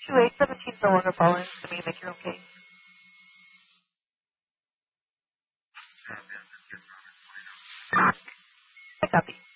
2817 no longer following to me, make you're okay. I copy.